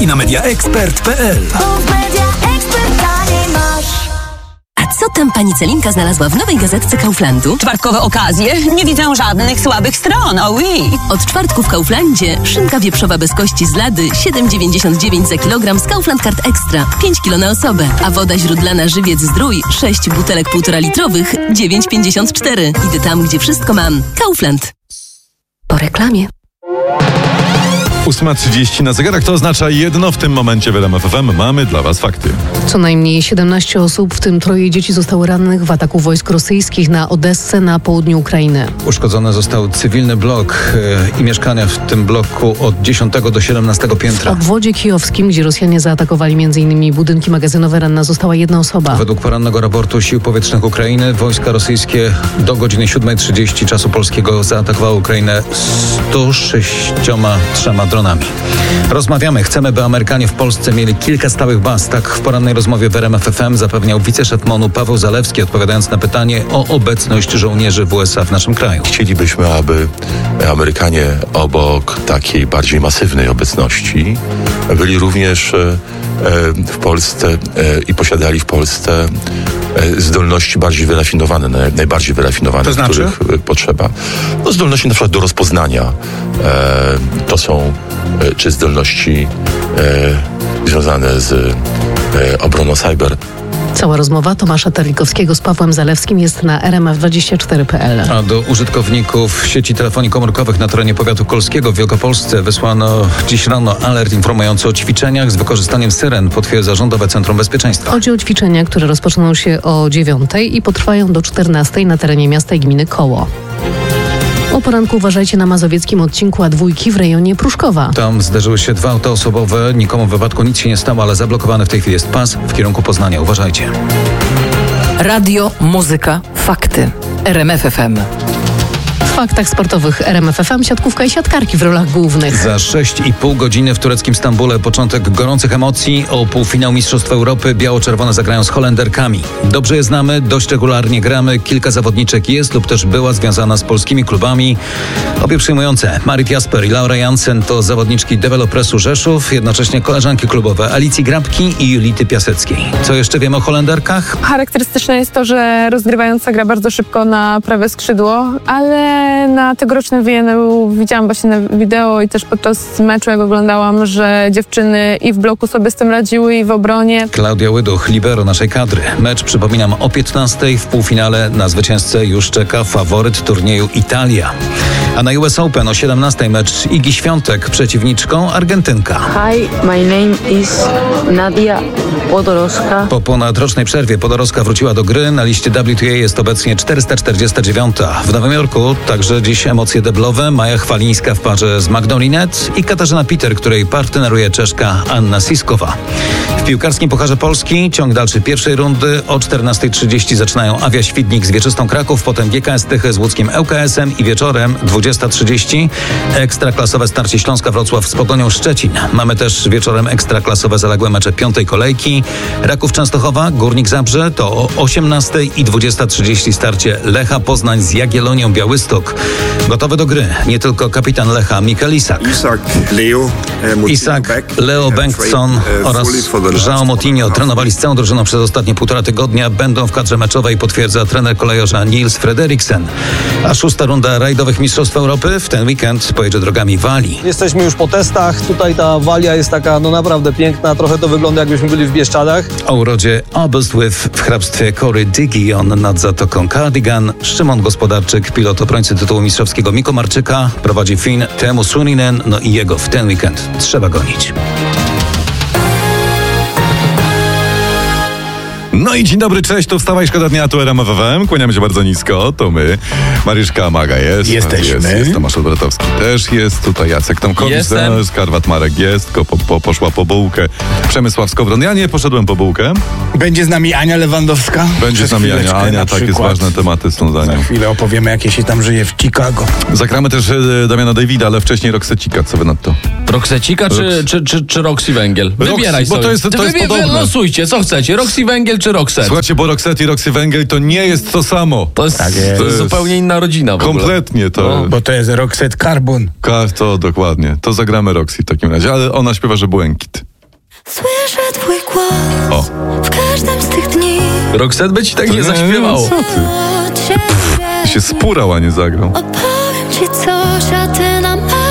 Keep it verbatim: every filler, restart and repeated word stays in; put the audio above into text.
i na media ekspert kropka p l. A co tam pani Celinka znalazła w nowej gazetce Kauflandu? Czwartkowe okazje? Nie widzę żadnych słabych stron, oh oui. Od czwartku w Kauflandzie szynka wieprzowa bez kości z lady siedem dziewięćdziesiąt dziewięć za kilogram z Kaufland Card Extra, pięć kilo na osobę. A woda źródlana Żywiec Zdrój, sześć butelek półtora litrowych, dziewięć pięćdziesiąt cztery. Idę tam, gdzie wszystko mam. Kaufland. Po reklamie. ósma trzydzieści na zegarach, to oznacza jedno w tym momencie w R M F F M. Mamy dla Was fakty. Co najmniej siedemnaście osób, w tym troje dzieci, zostało rannych w ataku wojsk rosyjskich na Odessę na południu Ukrainy. Uszkodzony został cywilny blok yy, i mieszkania w tym bloku od dziesiątego do siedemnastego piętra. W obwodzie kijowskim, gdzie Rosjanie zaatakowali m.in. budynki magazynowe, ranna została jedna osoba. Według porannego raportu Sił Powietrznych Ukrainy wojska rosyjskie do godziny siódmej trzydzieści czasu polskiego zaatakowały Ukrainę sto sześcioma trzema dronami. Rozmawiamy. Chcemy, by Amerykanie w Polsce mieli kilka stałych baz. Tak w porannej rozmowie w R M F F M zapewniał wiceszef MON-u Paweł Zalewski, odpowiadając na pytanie o obecność żołnierzy W S A w naszym kraju. Chcielibyśmy, aby Amerykanie obok takiej bardziej masywnej obecności byli również w Polsce i posiadali w Polsce zdolności bardziej wyrafinowane, najbardziej wyrafinowane, to znaczy? których potrzeba. No, zdolności na przykład do rozpoznania. To są czy zdolności związane z obroną cyber. Cała rozmowa Tomasza Terlikowskiego z Pawłem Zalewskim jest na r m f dwadzieścia cztery kropka p l. A do użytkowników sieci telefonii komórkowych na terenie powiatu kolskiego w Wielkopolsce wysłano dziś rano alert informujący o ćwiczeniach z wykorzystaniem syren, potwierdza Rządowe Centrum Bezpieczeństwa. Chodzi o ćwiczenia, które rozpoczną się o dziewiątej i potrwają do czternastej na terenie miasta i gminy Koło. O poranku uważajcie na mazowieckim odcinku A dwa w rejonie Pruszkowa. Tam zderzyły się dwa auta osobowe. Nikomu w wypadku nic się nie stało, ale zablokowany w tej chwili jest pas w kierunku Poznania. Uważajcie. Radio, muzyka, fakty. R M F F M. W faktach sportowych R M F F M siatkówka i siatkarki w rolach głównych. Za sześć i pół godziny w tureckim Stambule początek gorących emocji. O półfinał Mistrzostw Europy biało-czerwone zagrają z Holenderkami. Dobrze je znamy, dość regularnie gramy. Kilka zawodniczek jest lub też była związana z polskimi klubami. Obie przyjmujące, Marit Jasper i Laura Jansen, to zawodniczki Developressu Rzeszów, jednocześnie koleżanki klubowe Alicji Grabki i Julity Piaseckiej. Co jeszcze wiemy o Holenderkach? Charakterystyczne jest to, że rozgrywająca gra bardzo szybko na prawe skrzydło, ale na tegorocznym wyjęciu widziałam właśnie na wideo i też podczas meczu, jak oglądałam, że dziewczyny i w bloku sobie z tym radziły, i w obronie. Klaudia Łyduch, libero naszej kadry. Mecz, przypominam, o piętnastej. W półfinale na zwycięzcę już czeka faworyt turnieju Italia. A na U S Open o siedemnastej mecz Igi Świątek, przeciwniczką Argentynka. Hi, my name is Nadia Podoroska. Po ponadrocznej przerwie Podoroska wróciła do gry. Na liście W T A jest obecnie czterysta czterdziesta dziewiąta. W Nowym Jorku także dziś emocje deblowe. Maja Chwalińska w parze z Magdą Linet i Katarzyna Peter, której partneruje Czeszka Anna Siskowa. W piłkarskim Pucharze Polski ciąg dalszy pierwszej rundy. O czternastej trzydzieści zaczynają Awia Świdnik z Wieczystą Kraków, potem G K S Tychy z łódzkim L K S-em i wieczorem dwudziesta trzydzieści ekstraklasowe starcie Śląska Wrocław z Pogonią Szczecin. Mamy też wieczorem ekstraklasowe zaległe mecze piątej kolejki. Raków Częstochowa, Górnik Zabrze to o osiemnastej i dwudziesta trzydzieści starcie Lecha Poznań z Jagiellonią Białystok. Gotowy do gry nie tylko kapitan Lecha Mikael Isak. Isak, Leo, Isak, Leo Bengtsson oraz João Moutinho trenowali z całą drużyną przez ostatnie półtora tygodnia. Będą w kadrze meczowej, potwierdza trener kolejorza Niels Frederiksen. A szósta runda rajdowych Mistrzostw Europy w ten weekend pojedzie drogami Walii. Jesteśmy już po testach. Tutaj ta Walia jest taka no naprawdę piękna. Trochę to wygląda, jakbyśmy byli w Bieszczadach. O urodzie Aberystwyth w hrabstwie Corrydigion nad Zatoką Cardigan. Szymon Gospodarczyk, pilot obrońcy tytułu mistrzowskiego Mikko Marczyka, prowadzi Finn Teemu Suninen, no i jego w ten weekend trzeba gonić. No i dzień dobry, cześć, to Wstawaj, szkoda dnia, tu R M F F M. Kłaniamy się bardzo nisko, to my. Mariuszka Maga jest. Jesteśmy. Jest, jest Tomasz Olbratowski też jest, tutaj Jacek Tomkowicz, Skarwat Marek jest, ko, po, po, poszła po bułkę. Przemysław Skowron, ja nie poszedłem po bułkę. Będzie z nami Ania Lewandowska. Będzie z nami Ania, Ania, tak jest, ważne tematy są za nią. Za chwilę opowiemy, jakie się tam żyje w Chicago. Zagramy też e, Damiana Davida, ale wcześniej Roxecika, co wy na to? Roxecika czy, Rox... czy, czy, czy Roxy Węgiel? Wybieraj Rox, sobie. Bo to jest, to Ty jest wybie- podobne. Losujcie, co chcecie, Roxy Węgiel czy Roxette? Słuchajcie, bo Roxette i Roxy Węgiel to nie jest to samo. To jest, tak jest. To jest zupełnie inna rodzina w ogóle. Kompletnie to. No, bo to jest Roxette Carbon. Ka- to dokładnie. To zagramy Roxy w takim razie, ale ona śpiewa, że błękit. Słyszę twój głos O. w każdym z tych dni. Roxette by ci tak To nie nie, zaśpiewało. co ty? Się spurał, a nie zagrał. Opowiem ci coś, a ty na